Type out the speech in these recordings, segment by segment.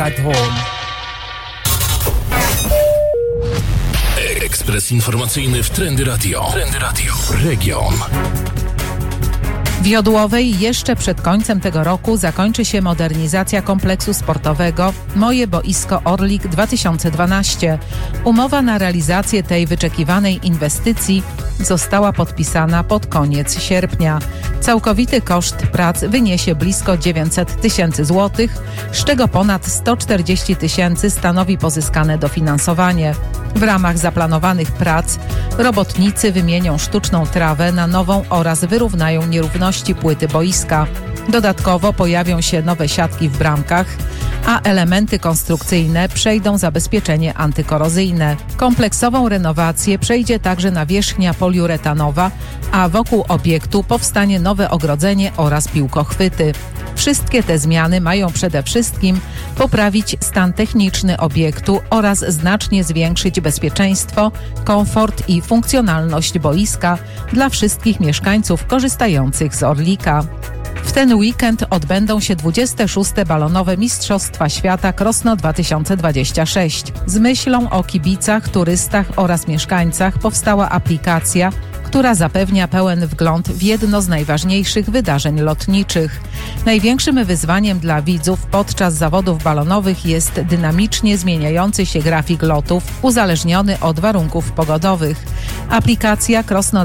at home. Ekspres informacyjny w Trendy Radio. Trendy Radio. Region. W Jodłowej jeszcze przed końcem tego roku zakończy się modernizacja kompleksu sportowego Moje Boisko Orlik 2012. Umowa na realizację tej wyczekiwanej inwestycji została podpisana pod koniec sierpnia. Całkowity koszt prac wyniesie blisko 900 tysięcy złotych, z czego ponad 140 tysięcy stanowi pozyskane dofinansowanie. W ramach zaplanowanych prac robotnicy wymienią sztuczną trawę na nową oraz wyrównają nierówności płyty boiska. Dodatkowo pojawią się nowe siatki w bramkach, a elementy konstrukcyjne przejdą zabezpieczenie antykorozyjne. Kompleksową renowację przejdzie także nawierzchnia poliuretanowa, a wokół obiektu powstanie nowe ogrodzenie oraz piłkochwyty. Wszystkie te zmiany mają przede wszystkim poprawić stan techniczny obiektu oraz znacznie zwiększyć bezpieczeństwo, komfort i funkcjonalność boiska dla wszystkich mieszkańców korzystających z Orlika. W ten weekend odbędą się 26. balonowe Mistrzostwa Świata Krosno 2026. Z myślą o kibicach, turystach oraz mieszkańcach powstała aplikacja, która zapewnia pełen wgląd w jedno z najważniejszych wydarzeń lotniczych. Największym wyzwaniem dla widzów podczas zawodów balonowych jest dynamicznie zmieniający się grafik lotów, uzależniony od warunków pogodowych. Aplikacja Krosno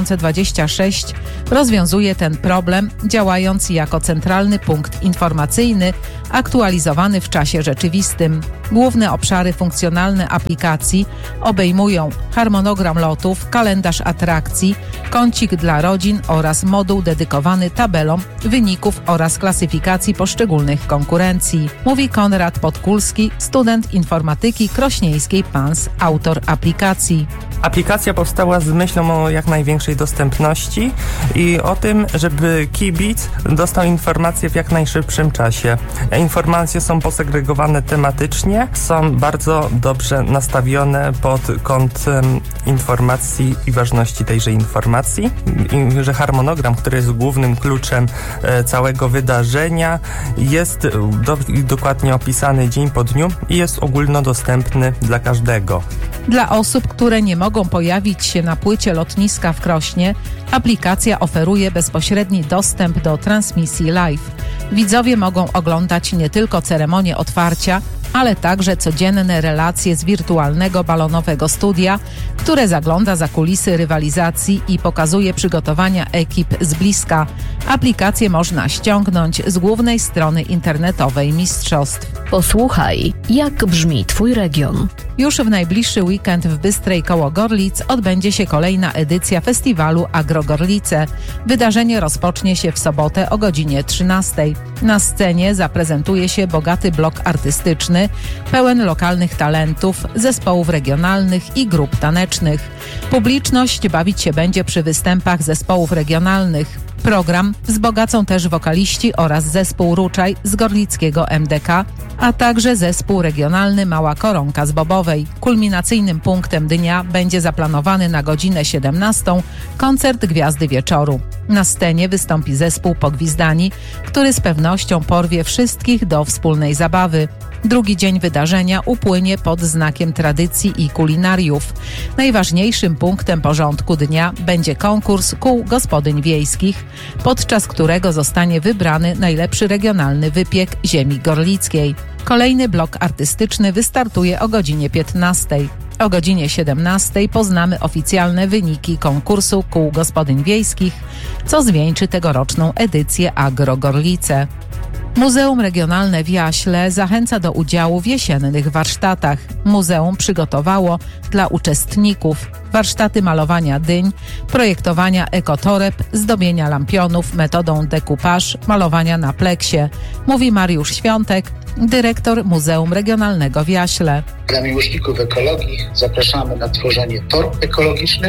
2026 rozwiązuje ten problem, działając jako centralny punkt informacyjny, aktualizowany w czasie rzeczywistym. Główne obszary funkcjonalne aplikacji obejmują harmonogram lotów, kalendarz atrakcji, kącik dla rodzin oraz moduł dedykowany tabelom wyników oraz klasyfikacji poszczególnych konkurencji. Mówi Konrad Podkulski, student informatyki Krośnieńskiej PANS, autor aplikacji. Aplikacja powstała z myślą o jak największej dostępności i o tym, żeby kibic dostał informacje w jak najszybszym czasie. Informacje są posegregowane tematycznie, są bardzo dobrze nastawione pod kątem informacji i ważności tejże informacji. I że harmonogram, który jest głównym kluczem całego wydarzenia, jest dokładnie opisany dzień po dniu i jest ogólnodostępny dla każdego. Dla osób, które nie mogą pojawić się na płycie lotniska w Krośnie, aplikacja oferuje bezpośredni dostęp do transmisji live. Widzowie mogą oglądać nie tylko ceremonię otwarcia, ale także codzienne relacje z wirtualnego balonowego studia, które zagląda za kulisy rywalizacji i pokazuje przygotowania ekip z bliska. Aplikację można ściągnąć z głównej strony internetowej mistrzostw. Posłuchaj, jak brzmi Twój region. Już w najbliższy weekend w Bystrej koło Gorlic odbędzie się kolejna edycja festiwalu Agrogorlice. Wydarzenie rozpocznie się w sobotę o godzinie 13. Na scenie zaprezentuje się bogaty blok artystyczny, pełen lokalnych talentów, zespołów regionalnych i grup tanecznych. Publiczność bawić się będzie przy występach zespołów regionalnych. Program wzbogacą też wokaliści oraz zespół Ruczaj z gorlickiego MDK, a także zespół regionalny Mała Koronka z Bobowej. Kulminacyjnym punktem dnia będzie zaplanowany na godzinę 17 koncert Gwiazdy Wieczoru. Na scenie wystąpi zespół Pogwizdani, który z pewnością porwie wszystkich do wspólnej zabawy. Drugi dzień wydarzenia upłynie pod znakiem tradycji i kulinariów. Najważniejszym punktem porządku dnia będzie konkurs kół gospodyń wiejskich, podczas którego zostanie wybrany najlepszy regionalny wypiek ziemi gorlickiej. Kolejny blok artystyczny wystartuje o godzinie 15. O godzinie 17 poznamy oficjalne wyniki konkursu kół gospodyń wiejskich, co zwieńczy tegoroczną edycję Agrogorlice. Muzeum Regionalne w Jaśle zachęca do udziału w jesiennych warsztatach. Muzeum przygotowało dla uczestników warsztaty malowania dyń, projektowania ekotoreb, zdobienia lampionów metodą decoupage, malowania na pleksie, mówi Mariusz Świątek, dyrektor Muzeum Regionalnego w Jaśle. Dla miłośników ekologii zapraszamy na tworzenie torb ekologicznych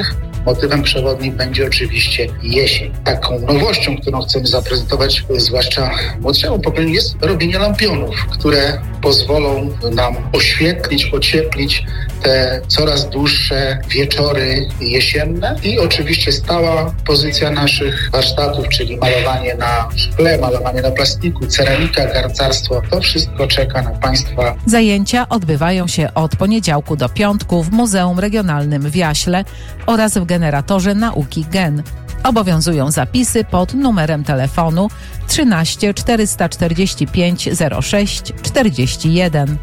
motywem przewodnim będzie oczywiście jesień. Taką nowością, którą chcemy zaprezentować, zwłaszcza młodszemu pokoleniu, jest robienie lampionów, które pozwolą nam oświetlić, ocieplić te coraz dłuższe wieczory jesienne i oczywiście stała pozycja naszych warsztatów, czyli malowanie na szkle, malowanie na plastiku, ceramika, garncarstwo. To wszystko czeka na Państwa. Zajęcia odbywają się od poniedziałku do piątku w Muzeum Regionalnym w Jaśle oraz w Generatorze Nauki GEN. Obowiązują zapisy pod numerem telefonu 13 445 06 41.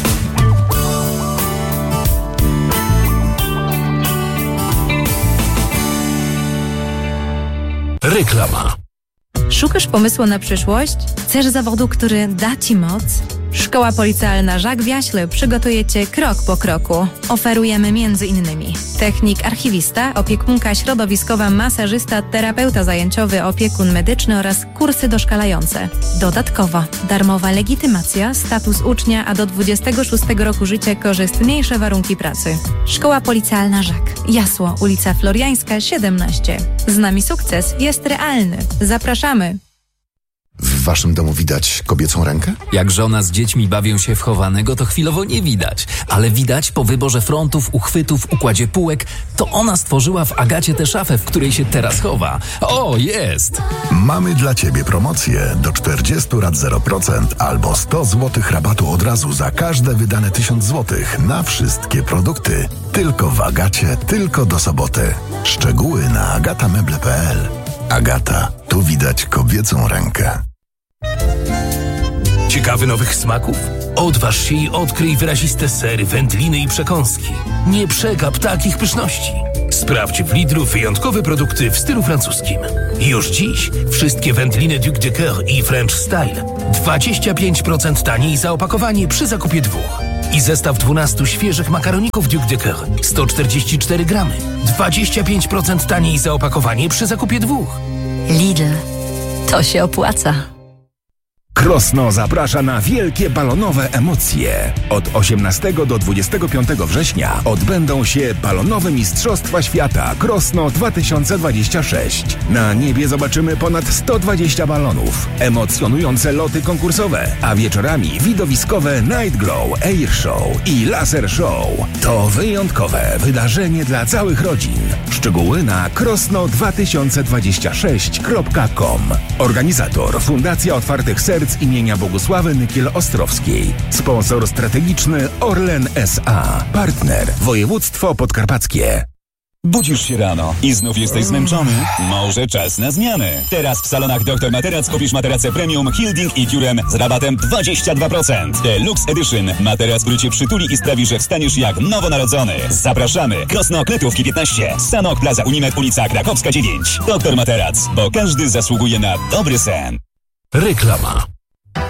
Reklama. Szukasz pomysłu na przyszłość? Chcesz zawodu, który da Ci moc? Szkoła Policealna Żak w Jaśle przygotuje Cię krok po kroku. Oferujemy m.in. technik archiwista, opiekunka środowiskowa, masażysta, terapeuta zajęciowy, opiekun medyczny oraz kursy doszkalające. Dodatkowo darmowa legitymacja, status ucznia, a do 26 roku życia korzystniejsze warunki pracy. Szkoła Policealna Żak. Jasło, ulica Floriańska 17. Z nami sukces jest realny. Zapraszamy! W waszym domu widać kobiecą rękę? Jak żona z dziećmi bawią się w chowanego, to chwilowo nie widać. Ale widać po wyborze frontów, uchwytów, układzie półek, to ona stworzyła w Agacie tę szafę, w której się teraz chowa. O, jest! Mamy dla ciebie promocję do 40 rat 0% albo 100 zł rabatu od razu za każde wydane 1000 zł na wszystkie produkty. Tylko w Agacie, tylko do soboty. Szczegóły na agatameble.pl. Agata, tu widać kobiecą rękę. Ciekawy nowych smaków? Odważ się i odkryj wyraziste sery, wędliny i przekąski. Nie przegap takich pyszności. Sprawdź w Lidlu wyjątkowe produkty w stylu francuskim. Już dziś wszystkie wędliny Duc de Coeur i French Style 25% taniej za opakowanie przy zakupie 2. I zestaw 12 świeżych makaroników Duc de Coeur 144 gramy. 25% taniej za opakowanie przy zakupie 2. Lidl. To się opłaca. Krosno zaprasza na wielkie balonowe emocje. Od 18 do 25 września odbędą się balonowe Mistrzostwa Świata Krosno 2026. Na niebie zobaczymy ponad 120 balonów, emocjonujące loty konkursowe, a wieczorami widowiskowe Night Glow, Air Show i Laser Show. To wyjątkowe wydarzenie dla całych rodzin. Szczegóły na krosno2026.com. Organizator Fundacja Otwartych Serc imienia Bogusławy Nykiel-Ostrowskiej. Sponsor strategiczny Orlen S.A. Partner Województwo Podkarpackie. Budzisz się rano i znów jesteś zmęczony? Może czas na zmianę. Teraz w salonach Dr Materac kupisz materace premium Hilding i Curem z rabatem 22%. Deluxe Edition. Materac, który cię przytuli i sprawi, że wstaniesz jak nowonarodzony. Zapraszamy. Krosno Kletówki 15. Sanok Plaza Unimed, ulica Krakowska 9. Dr Materac, bo każdy zasługuje na dobry sen. Reklama.